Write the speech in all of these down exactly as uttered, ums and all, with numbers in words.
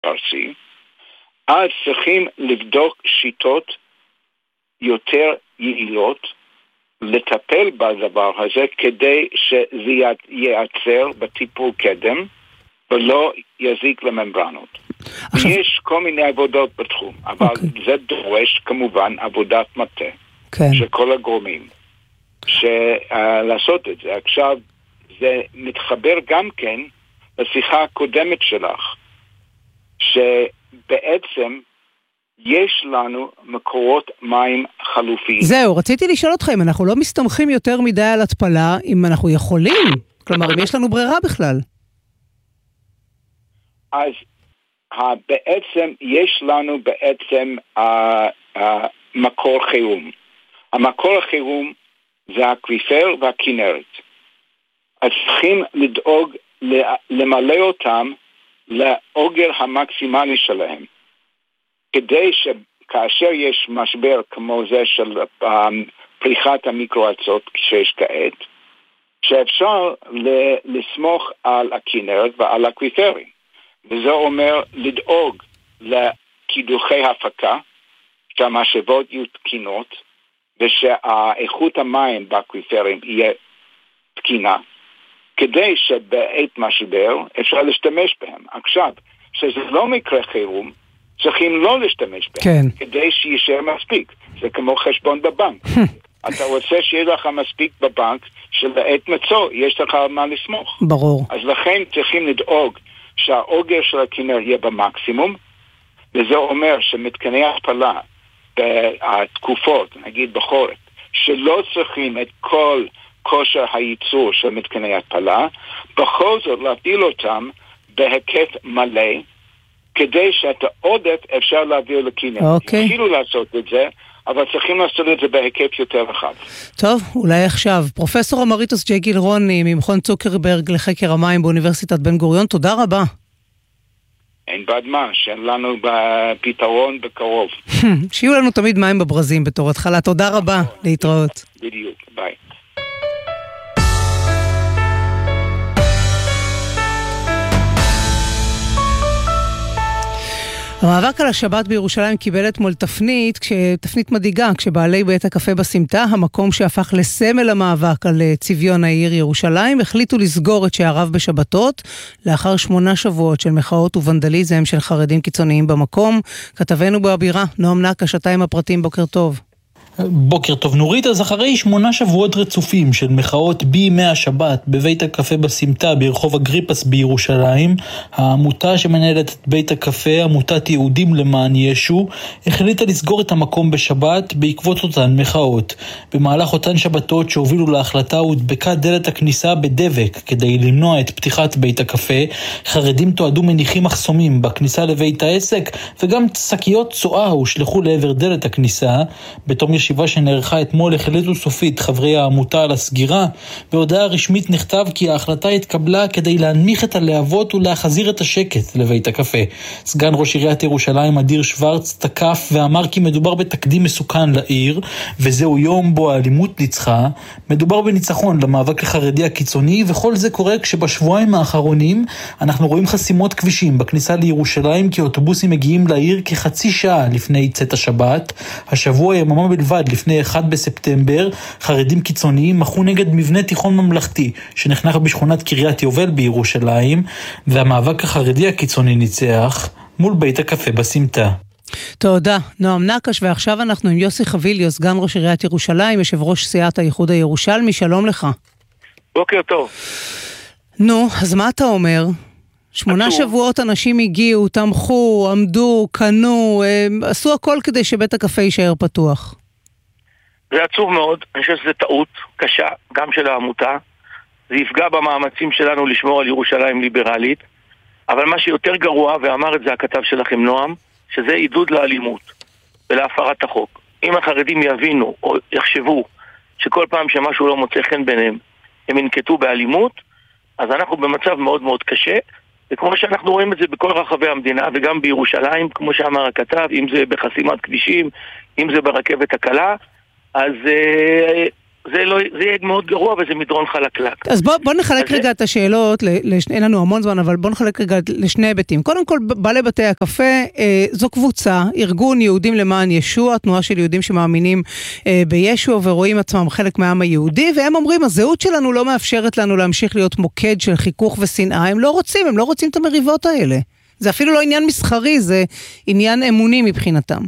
פרסי, אז צריכים לבדוק שיטות יותר יעילות, לטפל בדבר הזה כדי שזה ייעצר בטיפול קדם, ולא יזיק לממברנות. עכשיו... יש כל מיני עבודות בתחום, אבל okay. זה דורש כמובן עבודת מטה okay. של כל הגורמים, שלעשות את זה. עכשיו, זה מתחבר גם כן לשיחה הקודמת שלך, שבעצם יש לנו מקורות מים חלופיים. זהו, רציתי לשאול אתכם, אנחנו לא מסתמכים יותר מדי על התפלה, אם אנחנו יכולים, כלומר, אם יש לנו ברירה בכלל. אז בעצם יש לנו בעצם מקור חירום. המקור החירום זה האקוויפר והכינרת. אז צריכים לדאוג למלא אותם לאוגר המקסימלי שלהם. כדי שכאשר יש משבר כמו זה של פריחת המיקרואצות שיש כעת, שאפשר לסמוך על הכינרת ועל האקוויפרים. וזה אומר לדאוג לקידוחי הפקה, שהמשאבות יהיו תקינות, ושהאיכות המים באקוויפרים יהיה תקינה, כדי שבעת משבר אפשר להשתמש בהם. עכשיו, שזה לא מקרה חירום, צריכים לא להשתמש בהם, כן. כדי שישאר מספיק. זה כמו חשבון בבנק. אתה רוצה שיהיה לך מספיק בבנק, שלעת מצוא יש לך מה לסמוך. ברור. אז לכן צריכים לדאוג שהאוגר של הכינר יהיה במקסימום, וזה אומר שמתקני התפלה בתקופות, נגיד בחורף, שלא צריכים את כל כושר הייצור של מתקני התפלה, בכל זאת להפעיל אותם בהיקף מלא, כדי שאת העודף אפשר להעביר לכינר. אוקיי. התחילו לעשות את זה, אבל צריכים לעשות את זה בהיקף יותר רחב. טוב, אולי עכשיו. פרופסור אמריטוס ג'יי גילרוני ממכון צוקרברג לחקר המים באוניברסיטת בן גוריון, תודה רבה. אין בעד מה, שאין לנו בפתרון בקרוב. שיהיו לנו תמיד מים בברזים בתור התחלה. תודה רבה, להתראות. בדיוק, ביי. המאבק על השבת בירושלים קיבל אתמול תפנית, תפנית מדאיגה, כשבעלי בית הקפה בסמטה, המקום שהפך לסמל המאבק על צביון העיר ירושלים, החליטו לסגור את שעריו בשבתות, לאחר שמונה שבועות של מחאות וונדליזם של חרדים קיצוניים במקום. כתבנו בהבירה, נועם נקש, אתה עם הפרטים, בוקר טוב. בוקר טוב נורית. אז אחרי שמונה שבועות רצופים של מחאות בימי השבת בבית הקפה בסמטה ברחוב אגריפס בירושלים, העמותה שמנהלת את בית הקפה, עמותת יהודים למען ישו, החליטה לסגור את המקום בשבת בעקבות אותן מחאות. במהלך אותן שבתות שהובילו להחלטה הודבקה דלת הכניסה בדבק כדי למנוע את פתיחת בית הקפה. חרדים תועדו מניחים מחסומים בכניסה לבית העסק, וגם שקיות צואה הושלחו לעבר דלת הכניסה. בתום ישיבה שנערכה אתמול החליטו סופית חברי העמותה על הסגירה. בהודעה רשמית נכתב כי ההחלטה התקבלה כדי להנמיך את הלהבות ולהחזיר את השקט לבית הקפה. סגן ראש עיריית ירושלים אדיר שוורץ תקף ואמר כי מדובר בתקדים מסוכן לעיר, וזהו יום בו האלימות ניצחה. מדובר בניצחון למאבק החרדי הקיצוני, וכל זה קורה כשבשבועיים האחרונים אנחנו רואים חסימות כבישים בכניסה לירושלים, כי אוטובוסים מגיעים לעיר כחצי שעה לפני צאת השבת. השבוע יממה בלבד לפני אחד בספטמבר, חרדים קיצוניים מחו נגד מבנה תיכון ממלכתי שנחנך בשכונת קריית יובל בירושלים, והמאבק החרדי הקיצוני ניצח מול בית הקפה בסמטה. תודה, נועם נקש. ועכשיו אנחנו עם יוסי חביליו, סגן ראש עיריית ירושלים, יושב ראש סיעת האיחוד הירושלמי. שלום לך. בוקר טוב. נו, אז מה אתה אומר? שמונה עצור. שבועות אנשים הגיעו, תמכו, עמדו, קנו, עשו הכל כדי שבית הקפה יישאר פתוח. זה עצוב מאוד, אני חושב שזה טעות קשה, גם של העמותה. זה יפגע במאמצים שלנו לשמור על ירושלים ליברלית, אבל מה שיותר גרוע, ואמר את זה הכתב שלכם נועם, שזה עידוד לאלימות ולהפרת החוק. אם החרדים יבינו או יחשבו שכל פעם שמשהו לא מוצא חן ביניהם הם ינקטו באלימות, אז אנחנו במצב מאוד מאוד קשה, וכמו שאנחנו רואים את זה בכל רחבי המדינה וגם בירושלים, כמו שאמר הכתב, אם זה בחסימת כבישים, אם זה ברכבת הקלה, אז uh, זה, לא, זה יהיה מאוד גרוע וזה מדרון חלקלק. אז בוא, בוא נחלק רגע זה... את השאלות, לש... אין לנו המון זמן, אבל בוא נחלק רגע לשני היבטים. קודם כל, בעלי בתי הקפה, אה, זו קבוצה, ארגון יהודים למען ישוע, תנועה של יהודים שמאמינים אה, בישוע ורואים עצמם חלק מהעם היהודי, והם אומרים, הזהות שלנו לא מאפשרת לנו להמשיך להיות מוקד של חיכוך ושנאה, הם לא רוצים, הם לא רוצים את המריבות האלה. זה אפילו לא עניין מסחרי, זה עניין אמוני מבחינתם.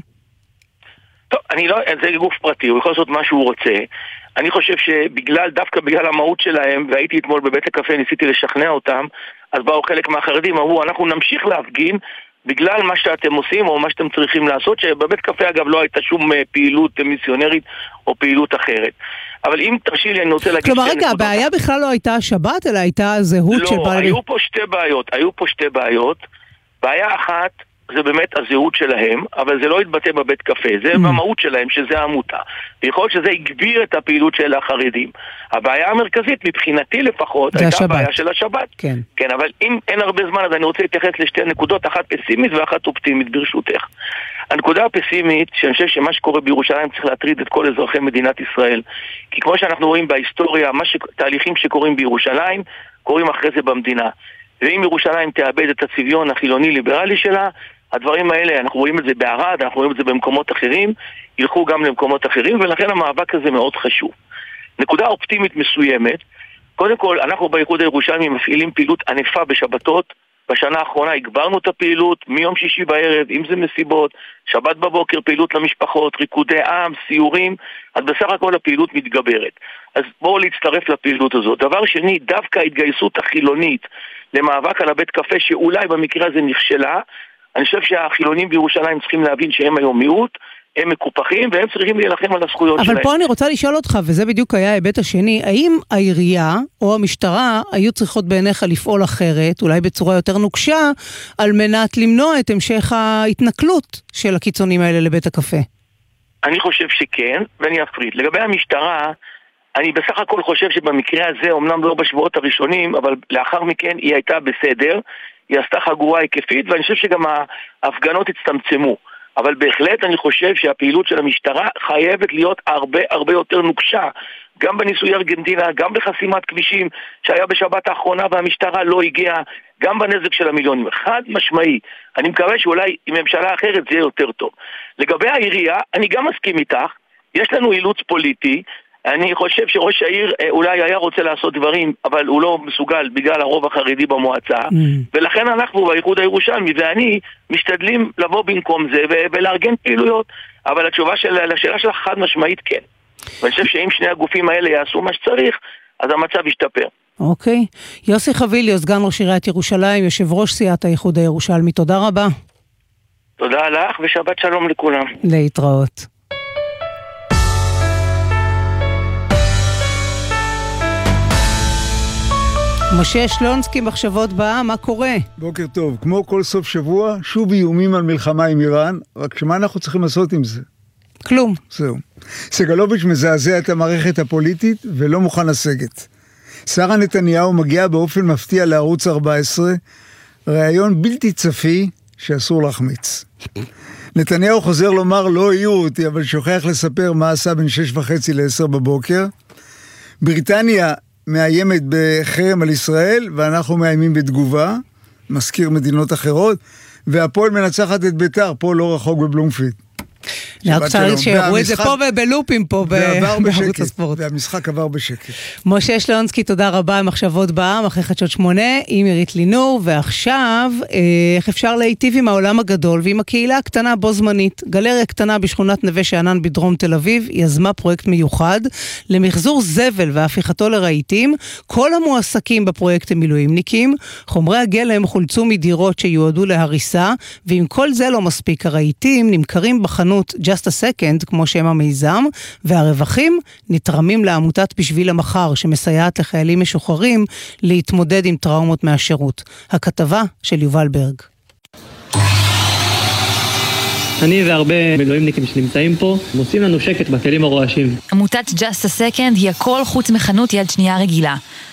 טוב, אני לא, זה גוף פרטי, הוא יכול לעשות מה שהוא רוצה. אני חושב שבגלל, דווקא בגלל המהות שלהם, והייתי אתמול בבית הקפה, ניסיתי לשכנע אותם, אז באו חלק מהחרדים, אמרו, אנחנו נמשיך להפגין, בגלל מה שאתם עושים, או מה שאתם צריכים לעשות, שבבית קפה אגב לא הייתה שום פעילות מיסיונרית, או פעילות אחרת. אבל אם תרשי לי, אני רוצה להגיד... כלומר, רגע, הבעיה בכלל לא הייתה השבת, אלא הייתה הזהות לא, של... לא, היו פה שתי בעיות, היו פה שתי בעיות. בעיה אחת, זה באמת הזהות שלהם, אבל זה לא יתבטא בבית קפה, זה mm. במהות שלהם, שזה העמותה. ויכול להיות שזה יגביר את הפעילות של החרדים. הבעיה המרכזית, מבחינתי לפחות, הייתה השבת. הבעיה של השבת. כן. כן, אבל אם אין הרבה זמן, אז אני רוצה להתייחס לשתי נקודות, אחת פסימית ואחת אופטימית, ברשותך. הנקודה הפסימית, שאני חושב שמה שקורה בירושלים צריך להטריד את כל אזרחי מדינת ישראל. כי כמו שאנחנו רואים בהיסטוריה, מה ש... תהליכים שקורים בירושלים, קורים אחרי זה במדינה. ואם ירושלים תאבד את הצביון החילוני-ליברלי שלה, הדברים האלה, אנחנו רואים את זה בערד, אנחנו רואים את זה במקומות אחרים, ילכו גם למקומות אחרים, ולכן המאבק הזה מאוד חשוב. נקודה אופטימית מסוימת, קודם כל, אנחנו באיחוד הירושלמי מפעילים פעילות ענפה בשבתות, בשנה האחרונה הגברנו את הפעילות, מיום שישי בערב, אם זה מסיבות, שבת בבוקר, פעילות למשפחות, ריקודי עם, סיורים, אז בסך הכל הפעילות מתגברת. אז בואו להצטרף לפעילות הזאת. דבר שני, דווקא ההתגייסות החילונית למאבק על הבית קפה, שאולי במקרה הזה נכשלה, אני חושב שהחילונים בירושלים צריכים להבין שהם היום מיעוט, הם מקופחים והם צריכים להילחם על הזכויות אבל שלהם. אבל פה אני רוצה לשאול אותך, וזה בדיוק היה ההיבט השני, האם העירייה או המשטרה היו צריכות בעיניך לפעול אחרת, אולי בצורה יותר נוקשה, על מנת למנוע את המשך ההתנכלות של הקיצונים האלה לבית הקפה? אני חושב שכן, ואני אפריד. לגבי המשטרה, אני בסך הכל חושב שבמקרה הזה, אומנם לא בשבועות הראשונים, אבל לאחר מכן היא הייתה בסדר, היא עשתה חגורה היקפית, ואני חושב שגם ההפגנות הצטמצמו. אבל בהחלט אני חושב שהפעילות של המשטרה חייבת להיות הרבה הרבה יותר נוקשה, גם בניסוי ארגנטינה, גם בחסימת כבישים שהיה בשבת האחרונה והמשטרה לא הגיעה, גם בנזק של המיליונים. חד משמעי, אני מקווה שאולי עם ממשלה אחרת זה יהיה יותר טוב. לגבי העירייה, אני גם מסכים איתך, יש לנו אילוץ פוליטי, אני חושב שראש העיר אולי היה רוצה לעשות דברים, אבל הוא לא מסוגל בגלל הרוב החרדי במועצה, mm. ולכן אנחנו באיחוד הירושלמי ואני משתדלים לבוא במקום זה ולארגן פעילויות, אבל התשובה של, לשאלה שלך חד משמעית כן. ואני חושב שאם שני הגופים האלה יעשו מה שצריך, אז המצב ישתפר. אוקיי. יוסי חביליו, סגן ראש עיריית ירושלים, יושב ראש סיעת האיחוד הירושלמי, תודה רבה. תודה לך ושבת שלום לכולם. להתראות. משה שלונסקי, מחשבות באה, מה קורה? בוקר טוב, כמו כל סוף שבוע, שוב איומים על מלחמה עם איראן, רק שמה אנחנו צריכים לעשות עם זה? כלום. זהו. סגלוביץ' מזעזע את המערכת הפוליטית ולא מוכן לסגת. שרה נתניהו מגיעה באופן מפתיע לערוץ ארבע עשרה, ראיון בלתי צפי שאסור להחמיץ. נתניהו חוזר לומר לא יהיו אותי, אבל שוכח לספר מה עשה בין שש וחצי לעשר בבוקר. בריטניה מאיימת בחרם על ישראל, ואנחנו מאיימים בתגובה, מזכיר מדינות אחרות, והפועל מנצחת את ביתר, פה לא רחוק בבלומפילד. אני רק צריך שיראו את זה פה ובלופים פה בערוץ הספורט. והמשחק עבר בשקט. משה שלונסקי, תודה רבה, מחשבות בעם, אחרי חדשות שמונה, עם עירית לינור, ועכשיו, איך אפשר להיטיב עם העולם הגדול ועם הקהילה הקטנה בו זמנית. גלריה קטנה בשכונת נווה שאנן בדרום תל אביב, יזמה פרויקט מיוחד למחזור זבל והפיכתו לרהיטים. כל המועסקים בפרויקט הם מילואימניקים, חומרי הגלם חולצו מדירות שיועדו להריסה, ואם כל זה לא מספיק, הרהיטים נמכרים בחנות Just a Second, כמו שם המיזם, והרווחים נתרמים לעמותת בשביל המחר, שמסייעת לחיילים משוחררים להתמודד עם טראומות מהשירות. הכתבה של יובל ברג. אני והרבה מילואימניקים שנמצאים פה מוצאים לנו שקט בכלים הרועשים. עמותת Just a Second היא הכל חוץ מחנות יד שנייה רגילה.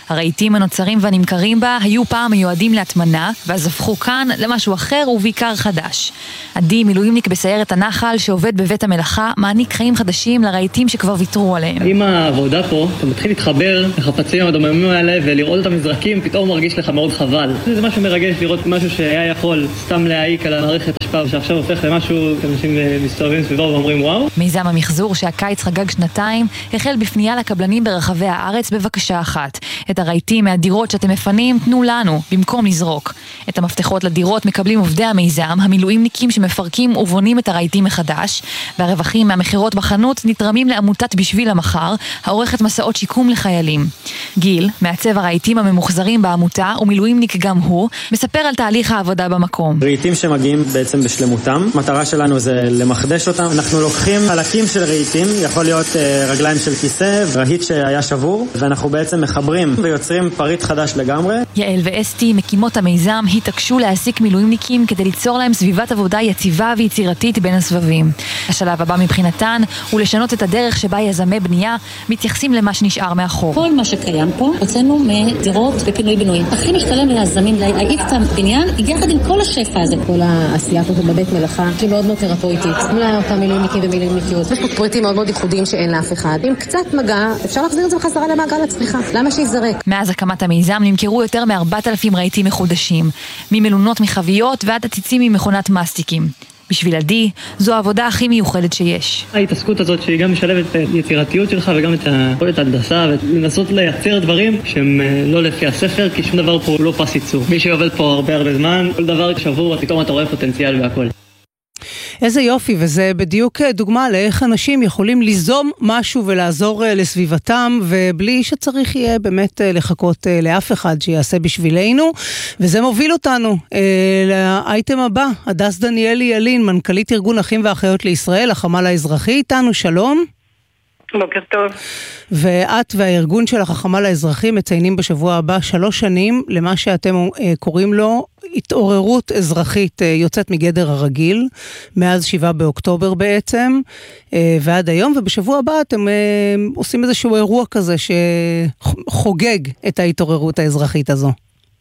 הרהיטים הנוצרים והנמכרים בה היו פעם מיועדים להטמנה, ואז הפכו כאן למשהו אחר ובעיקר חדש. עדי, מילואימניק בסיירת הנחל שעובד בבית המלאכה, מעניק חיים חדשים לרהיטים שכבר ויתרו עליהם. עם העבודה פה, אתה מתחיל להתחבר לחפצים הדוממים האלה ולראות אותם מזרקים, פתאום מרגיש לך מאוד חבל. זה משהו מרגש לראות משהו שהיה יכול סתם להעיק על המערכת השפעה, שעכשיו הופך למשהו שאנשים מסתובבים סביבו ואומרים וואו. מיזם המחזור שהקיץ חגג שנתיים החל בפנייה לקבלנים ברחבי הארץ בבקשה אחת. את הרהיטים מהדירות שאתם מפנים תנו לנו, במקום לזרוק. את המפתחות לדירות מקבלים עובדי המיזם, המילואימניקים שמפרקים ובונים את הרהיטים מחדש, והרווחים מהמחירות בחנות נתרמים לעמותת בשביל המחר, העורכת מסעות שיקום לחיילים. גיל, מעצב הרהיטים הממוחזרים בעמותה, ומילואימניק גם הוא, מספר על תהליך העבודה במקום. רהיטים שמגיעים בעצם בשלמותם, המטרה שלנו זה למחדש אותם. אנחנו לוקחים חלקים של רהיטים, יכול להיות רגליים של כיסא, רהיט שהיה שבור, ואנחנו בעצם מחברים ויוצרים פריט חדש לגמרי. יעל ואסתי, מקימות המיזם, התעקשו להעסיק מילואימניקים כדי ליצור להם סביבת עבודה יציבה ויצירתית בין הסבבים. השלב הבא מבחינתן הוא לשנות את הדרך שבה יזמי בנייה מתייחסים למה שנשאר מאחור. כל מה שקיים פה הוצאנו מדירות ופינוי בינוי. הכי משתלם ליזמים להעיף את הבניין יחד עם כל השפע הזה. כל העשייה פה בבית מלאכה היא מאוד מאוד תרפויטית. אולי אותם מילואימניקים ומילואימניקיות. יש פה פריטים מאוד מאוד ייחודיים שאין לאף אחד. עם קצת מגע אפשר להחזיר את זה בחזרה למעגל הצריכה. למה שיזרק? מאז הקמת המיזם נמכרו יותר מ-ארבעת אלפים רהיטים מחודשים, ממלונות מחביות ועד עציצים ממכונת מסטיקים. בשביל עדי, זו העבודה הכי מיוחדת שיש. ההתעסקות הזאת שהיא גם משלבת את היצירתיות שלך וגם את היכולת ההנדסה, ולנסות לייצר דברים שהם לא לפי הספר, כי שום דבר פה לא פס ייצור. מי שעובד פה הרבה הרבה זמן, כל דבר שבור, פתאום אתה רואה פוטנציאל והכל. איזה יופי, וזה בדיוק דוגמה לאיך אנשים יכולים ליזום משהו ולעזור לסביבתם, ובלי שצריך יהיה באמת לחכות לאף אחד שיעשה בשבילנו, וזה מוביל אותנו לאייטם הבא. הדס דניאלי ילין, מנכ"לית ארגון אחים ואחיות לישראל, החמ"ל האזרחי, איתנו, שלום. בוקר טוב. ואת והארגון שלך, החמ"ל האזרחי, מציינים בשבוע הבא שלוש שנים למה שאתם קוראים לו התעוררות אזרחית יוצאת מגדר הרגיל, מאז שבעה באוקטובר בעצם, ועד היום, ובשבוע הבא אתם עושים איזשהו אירוע כזה שחוגג את ההתעוררות האזרחית הזו.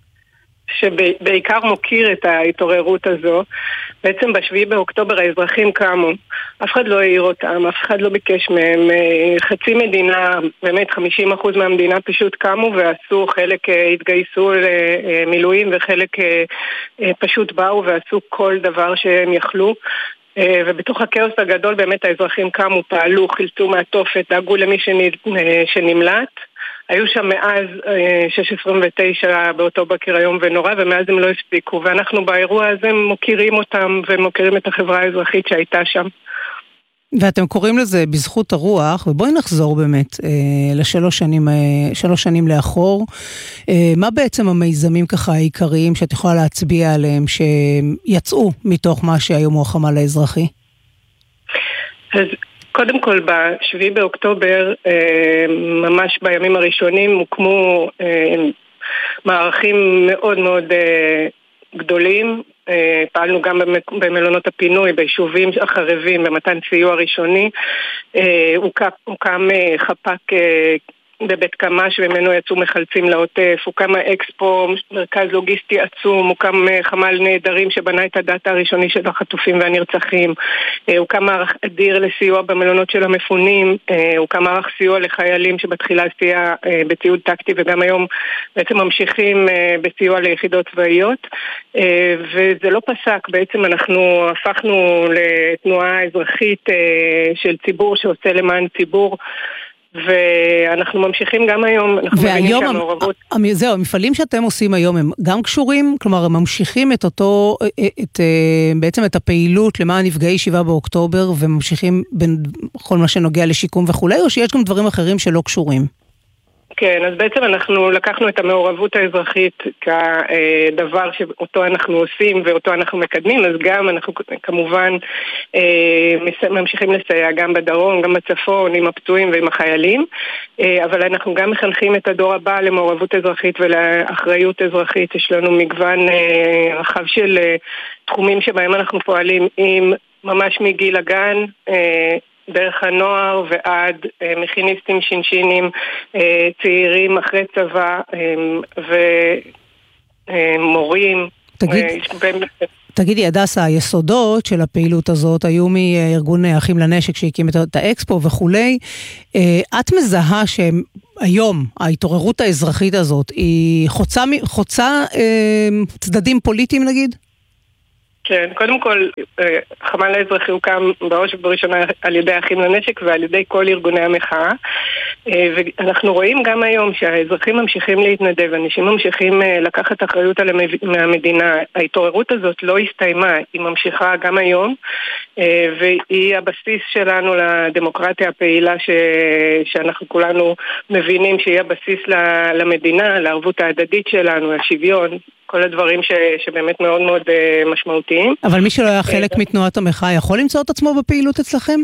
שבעיקר מוקיר את ההתעוררות הזו. בעצם בשביעי באוקטובר האזרחים קמו, אף אחד לא העיר אותם, אף אחד לא ביקש מהם, חצי מדינה, באמת חמישים אחוז מהמדינה פשוט קמו ועשו, חלק התגייסו למילואים וחלק פשוט באו ועשו כל דבר שהם יכלו, ובתוך הכאוס הגדול באמת האזרחים קמו, פעלו, חילצו מהתופת, דאגו למי שנמלט. היו שם מאז שש עשרה ותשע באותו בקר היום ונורא, ומאז הם לא הספיקו, ואנחנו באירוע הזה מוכירים אותם ומוכירים את החברה האזרחית שהייתה שם. ואתם קוראים לזה בזכות הרוח, ובואי נחזור באמת אה, לשלוש שנים, אה, שלוש שנים לאחור. אה, מה בעצם המיזמים ככה העיקריים שאת יכולה להצביע עליהם, שיצאו מתוך מה שהיום הוא החמ"ל האזרחי? אז קודם כל, בשביעי באוקטובר, ממש בימים הראשונים, הוקמו מערכים מאוד מאוד גדולים. פעלנו גם במלונות הפינוי, ביישובים החרבים, במתן סיוע ראשוני. הוקם חפ"ק בבית קמ"ש, וממנו יצאו מחלצים לעוטף, הוקם האקספו, מרכז לוגיסטי עצום, הוקם חמ"ל נהדרים שבנה את הדאטה הראשוני של החטופים והנרצחים, הוקם מערך אדיר לסיוע במלונות של המפונים, הוקם מערך סיוע לחיילים שבתחילה סייע בציוד טקטי, וגם היום בעצם ממשיכים בסיוע ליחידות צבאיות, וזה לא פסק, בעצם אנחנו הפכנו לתנועה אזרחית של ציבור שעושה למען ציבור, ואנחנו ממשיכים גם היום, אנחנו מבינים שהמעורבות... זהו, המפעלים שאתם עושים היום הם גם קשורים, כלומר הם ממשיכים את אותו, את, בעצם את הפעילות למען נפגעי שבעה באוקטובר, וממשיכים בכל מה שנוגע לשיקום וכולי, או שיש גם דברים אחרים שלא קשורים? כן, אז בעצם אנחנו לקחנו את המעורבות האזרחית כדבר שאותו אנחנו עושים ואותו אנחנו מקדמים, אז גם אנחנו כמובן ממשיכים לסייע גם בדרום, גם בצפון, עם הפצועים ועם החיילים, אבל אנחנו גם מחנכים את הדור הבא למעורבות אזרחית ולאחריות אזרחית. יש לנו מגוון רחב של תחומים שבהם אנחנו פועלים עם ממש מגיל הגן, דרך הנוער ועד מכיניסטים, שינשינים, צעירים אחרי צבא ומורים. תגיד, תגידי, הדסה, היסודות של הפעילות הזאת היו מארגון אחים לנשק שהקים את האקספו וכולי. את מזהה שהיום ההתעוררות האזרחית הזאת היא חוצה, חוצה צדדים פוליטיים נגיד? כן, קודם כל, חמ"ל האזרחי הוקם בראש ובראשונה על ידי אחים לנשק ועל ידי כל ארגוני המחאה, ואנחנו רואים גם היום שהאזרחים ממשיכים להתנדב, אנשים ממשיכים לקחת אחריות על המדינה. ההתעוררות הזאת לא הסתיימה, היא ממשיכה גם היום, והיא הבסיס שלנו לדמוקרטיה הפעילה ש... שאנחנו כולנו מבינים שהיא הבסיס למדינה, לערבות ההדדית שלנו, השוויון, כל הדברים ש... שבאמת מאוד מאוד משמעותיים. אבל מי שלא היה חלק מתנועת המחאה יכול למצוא את עצמו בפעילות אצלכם?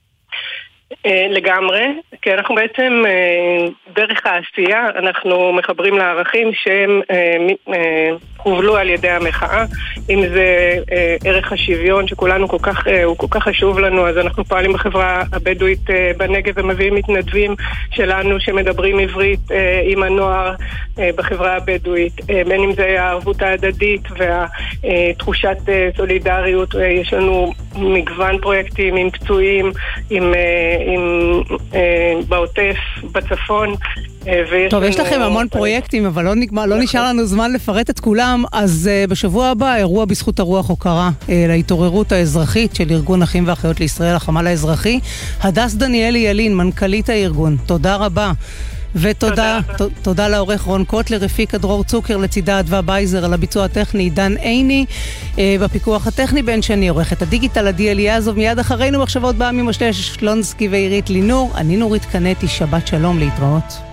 לגמרי, כי אנחנו בעצם דרך העשייה אנחנו מחברים לערכים שהם הובלו על ידי המחאה, אם זה ערך השוויון שכולנו כל כך, הוא כל כך חשוב לנו, אז אנחנו פועלים בחברה הבדואית בנגב ומביאים מתנדבים שלנו שמדברים עברית עם הנוער בחברה הבדואית, בין אם זה הערבות ההדדית והתחושת סולידריות. יש לנו מגוון פרויקטים עם פצועים, עם עם, אה, בעוטף, בצפון. אה, טוב, לנו... יש לכם המון פרויקטים, אבל לא, נגמר, לא נשאר לנו זמן לפרט את כולם, אז אה, בשבוע הבא אירוע בזכות הרוח הוקרה אה, להתעוררות האזרחית של ארגון אחים ואחיות לישראל, החמ"ל האזרחי. הדס דניאלי ילין, מנכ"לית הארגון, תודה רבה. ותודה תודה, תודה לעורך רון קוטלר, רפיקה דרור צוקר, לצידה אדווה בייזר, על הביצוע הטכני דן עיני, אה, בפיקוח הטכני בן שני, עורכת הדיגיטל עדי אליעזוב. מיד אחרינו מחשבות בעמי משלי שלונסקי ועירית לינור. אני נורית קנטי, שבת שלום, להתראות.